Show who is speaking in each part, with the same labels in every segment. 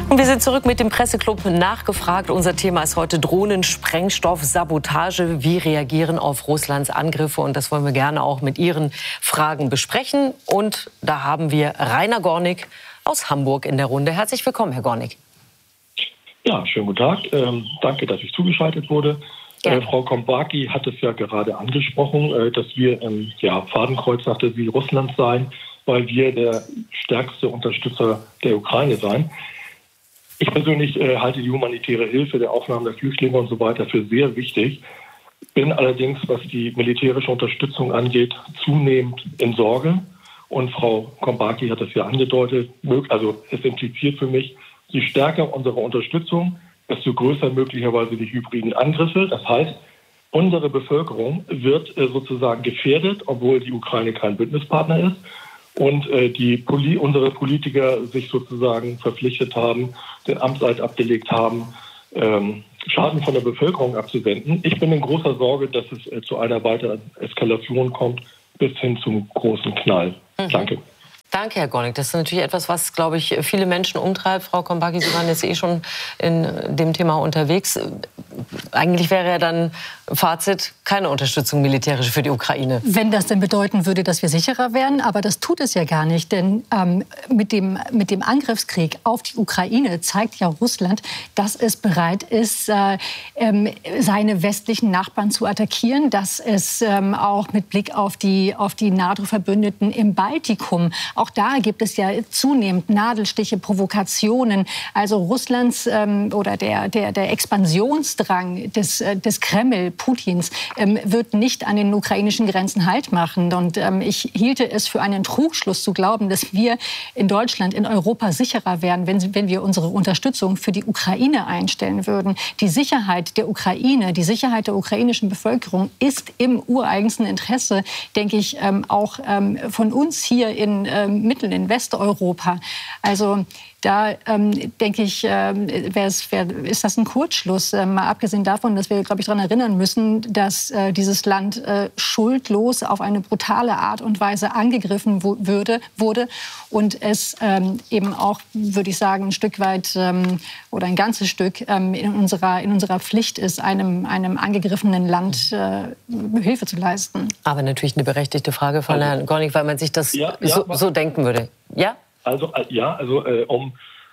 Speaker 1: Und wir sind zurück mit dem Presseclub nachgefragt. Unser Thema ist heute Drohnen, Sprengstoff, Sabotage. Wie reagieren auf Russlands Angriffe? Und das wollen wir gerne auch mit Ihren Fragen besprechen. Und da haben wir Rainer Gornig aus Hamburg in der Runde. Herzlich willkommen, Herr Gornig.
Speaker 2: Ja, schönen guten Tag. Danke, dass ich zugeschaltet wurde. Frau Kombaki hat es ja gerade angesprochen, dass wir Fadenkreuz nach der Ziel Russlands seien, weil wir der stärkste Unterstützer der Ukraine seien. Ich persönlich halte die humanitäre Hilfe, der Aufnahme der Flüchtlinge und so weiter für sehr wichtig. Bin allerdings, was die militärische Unterstützung angeht, zunehmend in Sorge. Und Frau Kombaki hat es ja angedeutet, also es impliziert für mich, je stärker unsere Unterstützung, desto größer möglicherweise die hybriden Angriffe. Das heißt, unsere Bevölkerung wird sozusagen gefährdet, obwohl die Ukraine kein Bündnispartner ist. Und unsere Politiker sich sozusagen verpflichtet haben, den Amtseid abgelegt haben, Schaden von der Bevölkerung abzuwenden. Ich bin in großer Sorge, dass es zu einer weiteren Eskalation kommt, bis hin zum großen Knall. Danke.
Speaker 1: Danke, Herr Gornig. Das ist natürlich etwas, was, glaube ich, viele Menschen umtreibt. Frau Kombaki, Sie waren jetzt schon in dem Thema unterwegs. Eigentlich wäre ja dann Fazit keine Unterstützung militärisch für die Ukraine.
Speaker 3: Wenn das denn bedeuten würde, dass wir sicherer wären, aber das tut es ja gar nicht. Denn mit dem Angriffskrieg auf die Ukraine zeigt ja Russland, dass es bereit ist, seine westlichen Nachbarn zu attackieren, dass es auch mit Blick auf die NATO-Verbündeten im Baltikum, auch da gibt es ja zunehmend Nadelstiche, Provokationen. Also Russlands oder der Expansionsdrang des Kreml, Putins, wird nicht an den ukrainischen Grenzen Halt machen. Und ich hielte es für einen Trugschluss zu glauben, dass wir in Deutschland, in Europa sicherer wären, wenn wir unsere Unterstützung für die Ukraine einstellen würden. Die Sicherheit der Ukraine, die Sicherheit der ukrainischen Bevölkerung ist im ureigensten Interesse, denke ich, auch von uns hier in Westeuropa. Also da denke ich, ist das ein Kurzschluss. Mal abgesehen davon, dass wir, glaube ich, daran erinnern müssen, dass dieses Land schuldlos auf eine brutale Art und Weise angegriffen wurde und es eben auch, würde ich sagen, ein Stück weit oder ein ganzes Stück in unserer Pflicht ist, einem angegriffenen Land Hilfe zu leisten.
Speaker 1: Aber natürlich eine berechtigte Frage von Herrn Gornig, weil man sich das so denken würde. Ja?
Speaker 2: Um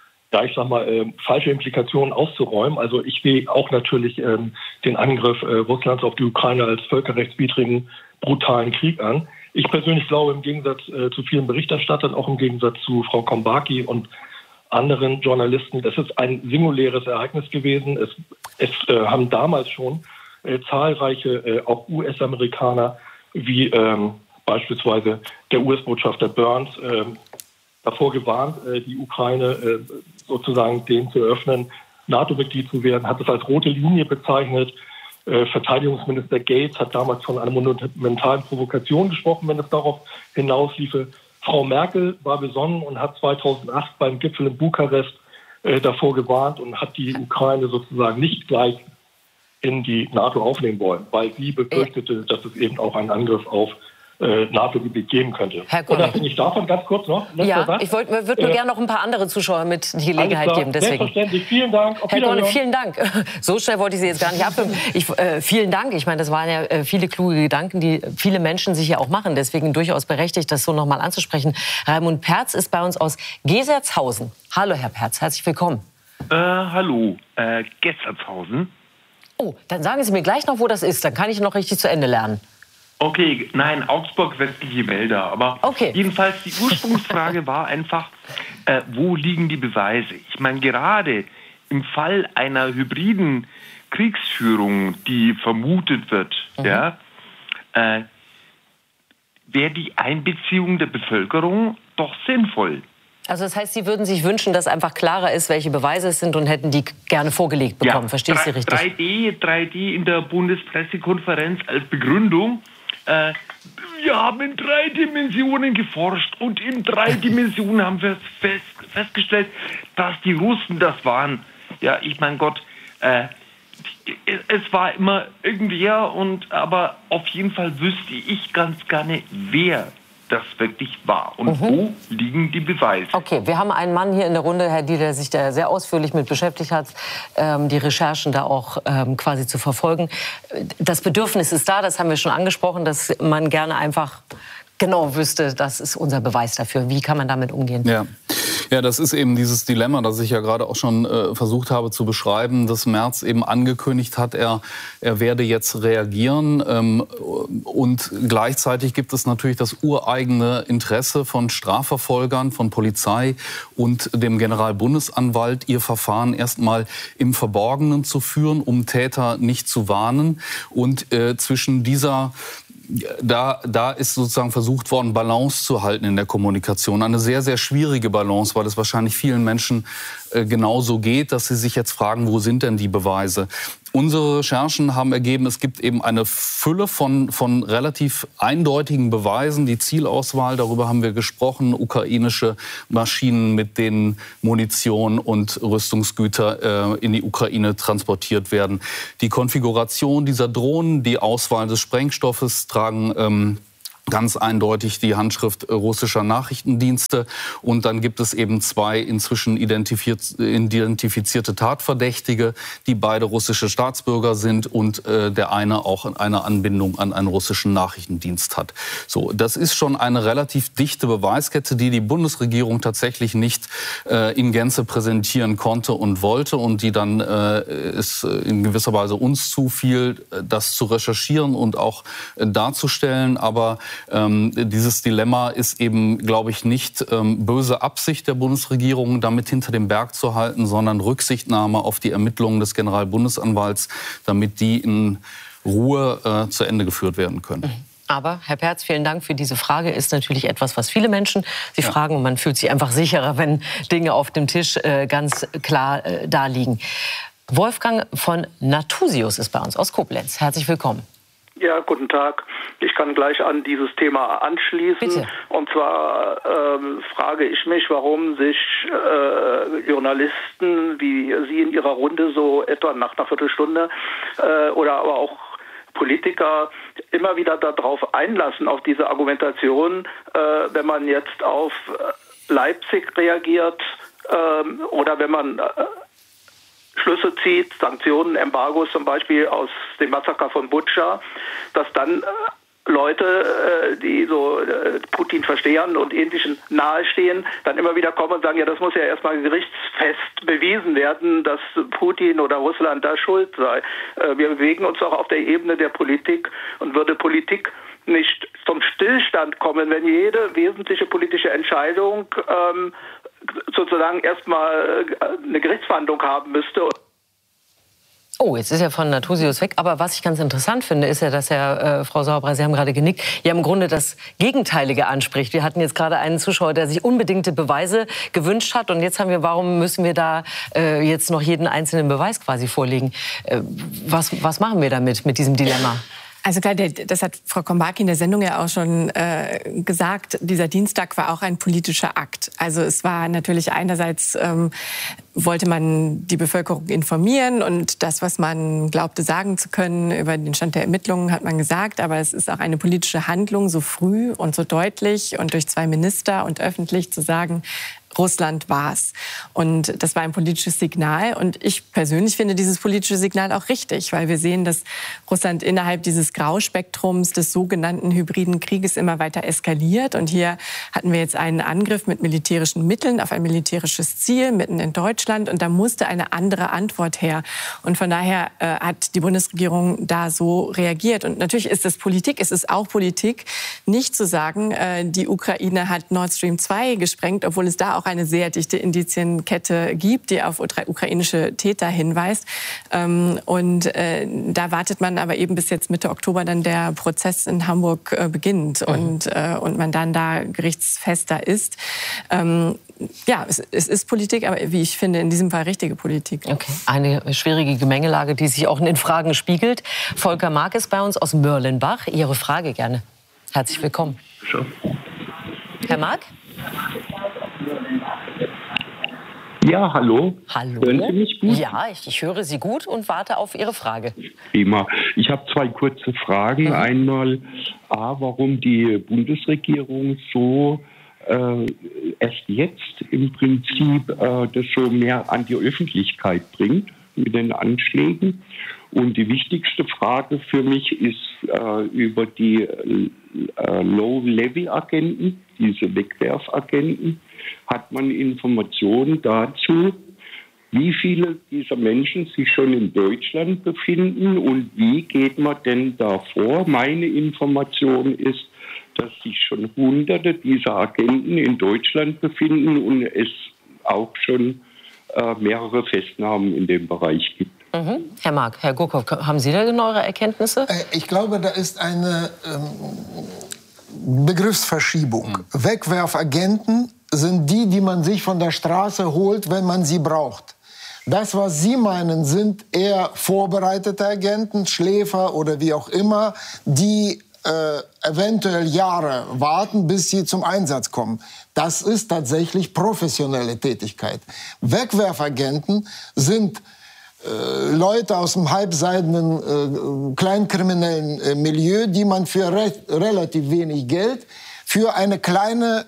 Speaker 2: falsche Implikationen auszuräumen. Also ich sehe auch natürlich den Angriff Russlands auf die Ukraine als völkerrechtswidrigen, brutalen Krieg an. Ich persönlich glaube, im Gegensatz zu vielen Berichterstattern, auch im Gegensatz zu Frau Kombaki und anderen Journalisten, das ist ein singuläres Ereignis gewesen. Es haben damals schon zahlreiche, auch US-Amerikaner, wie beispielsweise der US-Botschafter Burns, davor gewarnt, die Ukraine sozusagen dem zu eröffnen, NATO-Mitglied zu werden, hat es als rote Linie bezeichnet. Verteidigungsminister Gates hat damals von einer monumentalen Provokation gesprochen, wenn es darauf hinausliefe. Frau Merkel war besonnen und hat 2008 beim Gipfel in Bukarest davor gewarnt und hat die Ukraine sozusagen nicht gleich in die NATO aufnehmen wollen, weil sie befürchtete, dass es eben auch einen Angriff auf NATO-Gebiet geben könnte.
Speaker 1: Herr Gornig.
Speaker 2: Unabhängig davon ganz kurz noch.
Speaker 1: Ich würde nur gerne noch ein paar andere Zuschauer mit die Gelegenheit geben. Deswegen.
Speaker 2: Selbstverständlich. Vielen Dank.
Speaker 1: Herr Gornig, vielen Dank. So schnell wollte ich Sie jetzt gar nicht abwimmen. Vielen Dank. Ich meine, das waren ja viele kluge Gedanken, die viele Menschen sich ja auch machen. Deswegen durchaus berechtigt, das so noch mal anzusprechen. Raimund Perz ist bei uns aus Gesertshausen. Hallo, Herr Perz. Herzlich willkommen.
Speaker 4: Hallo. Gesertshausen.
Speaker 1: Oh, dann sagen Sie mir gleich noch, wo das ist. Dann kann ich noch richtig zu Ende lernen.
Speaker 4: Okay, nein, Augsburg, westliche Wälder. Aber jedenfalls die Ursprungsfrage war einfach, wo liegen die Beweise? Ich meine, gerade im Fall einer hybriden Kriegsführung, die vermutet wird, wäre die Einbeziehung der Bevölkerung doch sinnvoll.
Speaker 1: Also das heißt, Sie würden sich wünschen, dass einfach klarer ist, welche Beweise es sind und hätten die gerne vorgelegt bekommen. Verstehe ich Sie richtig?
Speaker 4: 3D in der Bundespressekonferenz als Begründung. Wir haben in 3 Dimensionen geforscht und in 3 Dimensionen haben wir festgestellt, dass die Russen das waren. Ja, ich mein Gott, es war immer irgendwer aber auf jeden Fall wüsste ich ganz gerne, wer das wirklich wahr? Und wo liegen die Beweise?
Speaker 1: Okay, wir haben einen Mann hier in der Runde, Herr Diehl, der sich da sehr ausführlich mit beschäftigt hat, die Recherchen da auch quasi zu verfolgen. Das Bedürfnis ist da, das haben wir schon angesprochen, dass man gerne einfach genau wüsste, das ist unser Beweis dafür. Wie kann man damit umgehen?
Speaker 5: Ja, das ist eben dieses Dilemma, das ich ja gerade auch schon versucht habe zu beschreiben, dass Merz eben angekündigt hat, er werde jetzt reagieren. Und gleichzeitig gibt es natürlich das ureigene Interesse von Strafverfolgern, von Polizei und dem Generalbundesanwalt, ihr Verfahren erstmal im Verborgenen zu führen, um Täter nicht zu warnen. Und zwischen dieser Da ist sozusagen versucht worden, Balance zu halten in der Kommunikation. Eine sehr, sehr schwierige Balance, weil es wahrscheinlich vielen Menschen genauso geht, dass sie sich jetzt fragen, wo sind denn die Beweise? Unsere Recherchen haben ergeben, es gibt eben eine Fülle von relativ eindeutigen Beweisen. Die Zielauswahl, darüber haben wir gesprochen, ukrainische Maschinen, mit denen Munition und Rüstungsgüter in die Ukraine transportiert werden. Die Konfiguration dieser Drohnen, die Auswahl des Sprengstoffes tragen ganz eindeutig die Handschrift russischer Nachrichtendienste. Und dann gibt es eben zwei inzwischen identifizierte Tatverdächtige, die beide russische Staatsbürger sind und der eine auch eine Anbindung an einen russischen Nachrichtendienst hat. So, das ist schon eine relativ dichte Beweiskette, die die Bundesregierung tatsächlich nicht in Gänze präsentieren konnte und wollte und die dann es in gewisser Weise uns zufiel, das zu recherchieren und auch darzustellen. Aber dieses Dilemma ist eben, glaube ich, nicht böse Absicht der Bundesregierung, damit hinter dem Berg zu halten, sondern Rücksichtnahme auf die Ermittlungen des Generalbundesanwalts, damit die in Ruhe zu Ende geführt werden können.
Speaker 1: Aber, Herr Perz, vielen Dank für diese Frage. Ist natürlich etwas, was viele Menschen sich fragen. Und man fühlt sich einfach sicherer, wenn Dinge auf dem Tisch ganz klar da liegen. Wolfgang von Nathusius ist bei uns aus Koblenz. Herzlich willkommen.
Speaker 6: Ja, guten Tag. Ich kann gleich an dieses Thema anschließen.
Speaker 1: Bitte.
Speaker 6: Und zwar frage ich mich, warum sich Journalisten wie Sie in Ihrer Runde so etwa nach einer Viertelstunde oder aber auch Politiker immer wieder darauf einlassen, auf diese Argumentation, wenn man jetzt auf Leipzig reagiert oder wenn man Schlüsse zieht, Sanktionen, Embargos zum Beispiel aus dem Massaker von Butscha, dass dann Leute, die so Putin verstehen und Ähnlichen nahestehen, dann immer wieder kommen und sagen, ja, das muss ja erstmal gerichtsfest bewiesen werden, dass Putin oder Russland da schuld sei. Wir bewegen uns auch auf der Ebene der Politik und würde Politik nicht zum Stillstand kommen, wenn jede wesentliche politische Entscheidung sozusagen erstmal eine Gerichtsverhandlung haben müsste.
Speaker 1: Oh, jetzt ist er von Nathusius weg. Aber was ich ganz interessant finde, ist ja, dass Frau Sauerbrei, Sie haben gerade genickt, ja im Grunde das Gegenteilige anspricht. Wir hatten jetzt gerade einen Zuschauer, der sich unbedingte Beweise gewünscht hat. Und jetzt haben wir, warum müssen wir da jetzt noch jeden einzelnen Beweis quasi vorlegen? Was machen wir damit, mit diesem Dilemma?
Speaker 7: Also klar, das hat Frau Kombaki in der Sendung ja auch schon gesagt, dieser Dienstag war auch ein politischer Akt. Also es war natürlich einerseits, wollte man die Bevölkerung informieren und das, was man glaubte sagen zu können über den Stand der Ermittlungen, hat man gesagt. Aber es ist auch eine politische Handlung, so früh und so deutlich und durch zwei Minister und öffentlich zu sagen, Russland war's. Und das war ein politisches Signal. Und ich persönlich finde dieses politische Signal auch richtig, weil wir sehen, dass Russland innerhalb dieses Grauspektrums des sogenannten hybriden Krieges immer weiter eskaliert. Und hier hatten wir jetzt einen Angriff mit militärischen Mitteln auf ein militärisches Ziel mitten in Deutschland. Und da musste eine andere Antwort her. Und von daher hat die Bundesregierung da so reagiert. Und natürlich ist es Politik, es ist auch Politik, nicht zu sagen, die Ukraine hat Nord Stream 2 gesprengt, obwohl es da auch eine sehr dichte Indizienkette gibt, die auf ukrainische Täter hinweist. Und da wartet man aber eben bis jetzt Mitte Oktober dann der Prozess in Hamburg beginnt und man dann da gerichtsfester ist. Ja, es ist Politik, aber wie ich finde, in diesem Fall richtige Politik.
Speaker 1: Okay. Eine schwierige Gemengelage, die sich auch in den Fragen spiegelt. Volker Mark ist bei uns aus Mörlenbach. Ihre Frage gerne. Herzlich willkommen.
Speaker 2: Sure.
Speaker 1: Herr Mark?
Speaker 8: Ja, hallo.
Speaker 1: Hallo.
Speaker 8: Hören Sie mich gut?
Speaker 1: Ja, ich höre Sie gut und warte auf Ihre Frage.
Speaker 8: Prima. Ich habe 2 kurze Fragen. Einmal, warum die Bundesregierung so erst jetzt im Prinzip das so mehr an die Öffentlichkeit bringt mit den Anschlägen. Und die wichtigste Frage für mich ist über die Low-Level-Agenten, diese Wegwerfagenten. Hat man Informationen dazu, wie viele dieser Menschen sich schon in Deutschland befinden und wie geht man denn da vor? Meine Information ist, dass sich schon Hunderte dieser Agenten in Deutschland befinden und es auch schon mehrere Festnahmen in dem Bereich gibt.
Speaker 1: Herr Mark, Herr Gurkow, haben Sie da genauere Erkenntnisse?
Speaker 9: Ich glaube, da ist eine Begriffsverschiebung. Wegwerfagenten sind die, die man sich von der Straße holt, wenn man sie braucht. Das, was Sie meinen, sind eher vorbereitete Agenten, Schläfer oder wie auch immer, die eventuell Jahre warten, bis sie zum Einsatz kommen. Das ist tatsächlich professionelle Tätigkeit. Wegwerfagenten sind Leute aus dem halbseidenen kleinkriminellen Milieu, die man für relativ wenig Geld für eine kleine,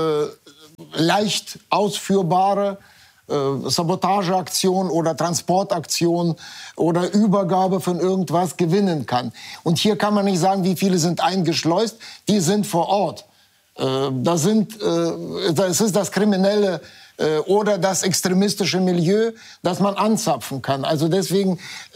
Speaker 9: leicht ausführbare Sabotageaktion oder Transportaktion oder Übergabe von irgendwas gewinnen kann. Und hier kann man nicht sagen, wie viele sind eingeschleust, die sind vor Ort. Das ist das kriminelle oder das extremistische Milieu, das man anzapfen kann. Also deswegen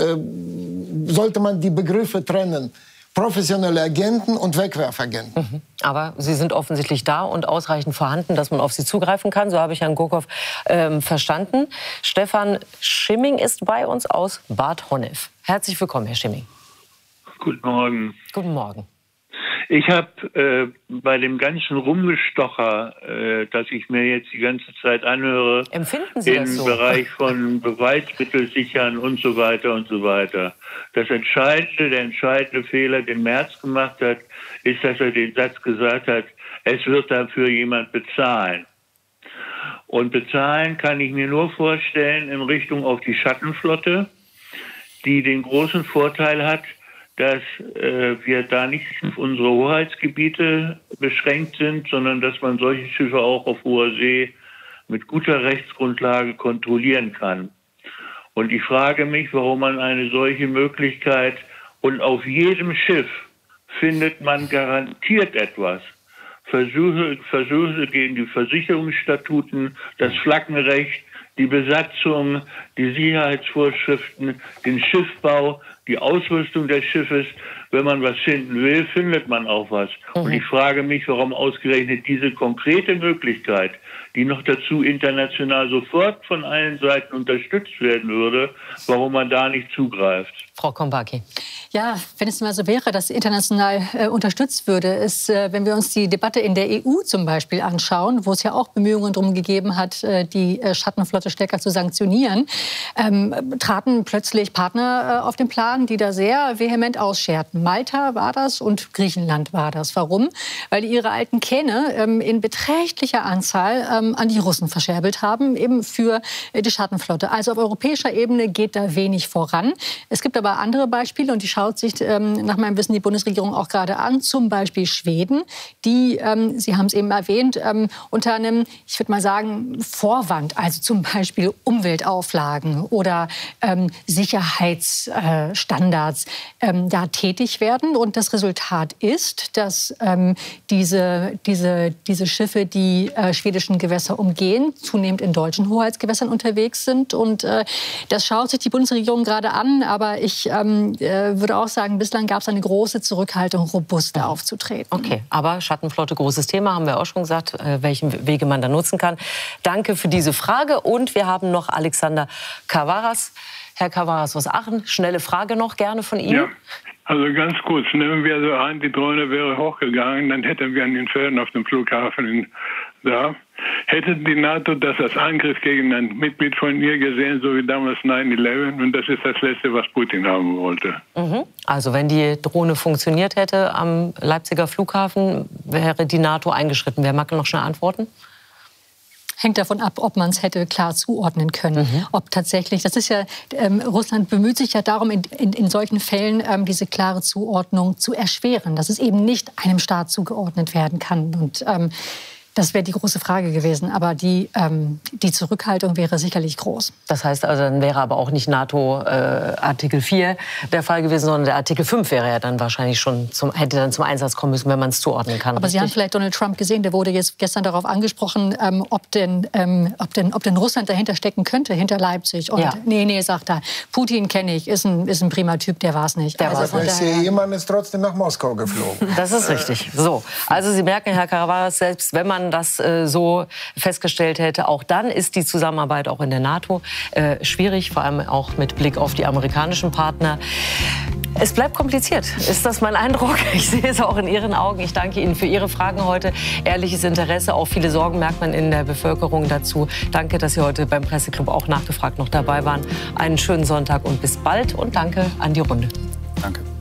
Speaker 9: sollte man die Begriffe trennen. Professionelle Agenten und Wegwerfagenten.
Speaker 1: Aber sie sind offensichtlich da und ausreichend vorhanden, dass man auf sie zugreifen kann. So habe ich Herrn Gurkow verstanden. Stefan Schimming ist bei uns aus Bad Honnef. Herzlich willkommen, Herr Schimming.
Speaker 10: Guten Morgen.
Speaker 1: Guten Morgen.
Speaker 10: Ich habe bei dem ganzen Rumgestocher, das ich mir jetzt die ganze Zeit anhöre,
Speaker 1: empfinden Sie das so?
Speaker 10: Im Bereich von Beweismittel sichern und so weiter und so weiter. Der entscheidende Fehler, den Merz gemacht hat, ist, dass er den Satz gesagt hat, es wird dafür jemand bezahlen. Und bezahlen kann ich mir nur vorstellen in Richtung auf die Schattenflotte, die den großen Vorteil hat, dass wir da nicht auf unsere Hoheitsgebiete beschränkt sind, sondern dass man solche Schiffe auch auf hoher See mit guter Rechtsgrundlage kontrollieren kann. Und ich frage mich, warum man eine solche Möglichkeit, und auf jedem Schiff findet man garantiert etwas. Versuche gegen die Versicherungsstatuten, das Flaggenrecht, die Besatzung, die Sicherheitsvorschriften, den Schiffbau, die Ausrüstung des Schiffes. Wenn man was finden will, findet man auch was. Und ich frage mich, warum ausgerechnet diese konkrete Möglichkeit, die noch dazu international sofort von allen Seiten unterstützt werden würde, warum man da nicht zugreift.
Speaker 1: Frau Kombaki.
Speaker 3: Ja, wenn es mal so wäre, dass international unterstützt würde, ist, wenn wir uns die Debatte in der EU zum Beispiel anschauen, wo es ja auch Bemühungen darum gegeben hat, die Schattenflotte stärker zu sanktionieren, traten plötzlich Partner auf den Plan, die da sehr vehement ausscherten. Malta war das und Griechenland war das. Warum? Weil die ihre alten Kähne in beträchtlicher Anzahl an die Russen verscherbelt haben, eben für die Schattenflotte. Also auf europäischer Ebene geht da wenig voran. Es gibt aber andere Beispiele und die schaut sich nach meinem Wissen die Bundesregierung auch gerade an. Zum Beispiel Schweden, die, Sie haben es eben erwähnt, unter einem, ich würde mal sagen, Vorwand, also zum Beispiel Umweltauflagen oder Sicherheitsstandards da tätig werden. Und das Resultat ist, dass diese Schiffe die schwedischen Gewässer umgehen, zunehmend in deutschen Hoheitsgewässern unterwegs sind. Und das schaut sich die Bundesregierung gerade an. Aber ich würde auch sagen, bislang gab es eine große Zurückhaltung, robuster aufzutreten.
Speaker 1: Okay, aber Schattenflotte, großes Thema, haben wir auch schon gesagt, welchen Wege man da nutzen kann. Danke für diese Frage. Und wir haben noch Alexander Kavaras. Herr Kavaras aus Aachen, schnelle Frage noch gerne von Ihnen.
Speaker 11: Ja, also ganz kurz, nehmen wir so an, die Drohne wäre hochgegangen, dann hätten wir an den Feldern auf dem Flughafen da. Hätte die NATO das als Angriff gegen ein Mitglied von ihr gesehen, so wie damals 9/11? Und das ist das Letzte, was Putin haben wollte.
Speaker 1: Also wenn die Drohne funktioniert hätte am Leipziger Flughafen, wäre die NATO eingeschritten. Wer mag noch schnell antworten?
Speaker 3: hängt davon ab, ob man es hätte klar zuordnen können. Ob tatsächlich, das ist ja, Russland bemüht sich ja darum, in solchen Fällen diese klare Zuordnung zu erschweren, dass es eben nicht einem Staat zugeordnet werden kann. Und das wäre die große Frage gewesen. Aber die Zurückhaltung wäre sicherlich groß.
Speaker 1: Das heißt also, dann wäre aber auch nicht NATO Artikel 4 der Fall gewesen, sondern der Artikel 5 wäre ja dann wahrscheinlich schon hätte dann zum Einsatz kommen müssen, wenn man es zuordnen kann.
Speaker 3: Aber richtig? Sie haben vielleicht Donald Trump gesehen, der wurde jetzt gestern darauf angesprochen, ob denn Russland dahinter stecken könnte, hinter Leipzig. Und nee, sagt er, Putin kenne ich, ist ein prima Typ, der war es nicht.
Speaker 9: Der jemand ist trotzdem nach Moskau geflogen.
Speaker 1: Das ist richtig. So, also Sie merken, Herr Karavalas, selbst wenn man das so festgestellt hätte, auch dann ist die Zusammenarbeit auch in der NATO schwierig, vor allem auch mit Blick auf die amerikanischen Partner. Es bleibt kompliziert, ist das mein Eindruck? Ich sehe es auch in Ihren Augen. Ich danke Ihnen für Ihre Fragen heute. Ehrliches Interesse, auch viele Sorgen merkt man in der Bevölkerung dazu. Danke, dass Sie heute beim Presseclub auch nachgefragt noch dabei waren. Einen schönen Sonntag und bis bald und danke an die Runde.
Speaker 5: Danke.